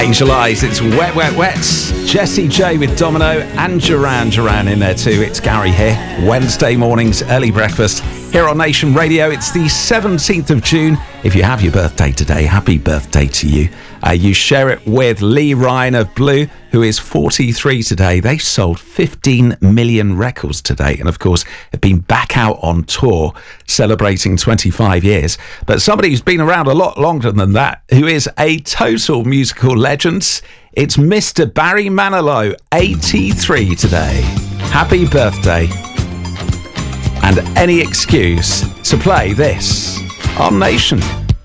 Angel Eyes, it's Wet, Wet, Wet. Jessie J with Domino and Duran in there too. It's Gary here. Wednesday mornings, early breakfast here on Nation Radio. It's the 17th of June. If you have your birthday today, happy birthday to you. You share it with Lee Ryan of Blue, who is 43 today. They sold 15 million records today, and of course have been back out on tour celebrating 25 years. But somebody who's been around a lot longer than that, who is a total musical legend, it's Mr. Barry Manilow, 83 today. Happy birthday. And any excuse to play this on Nation.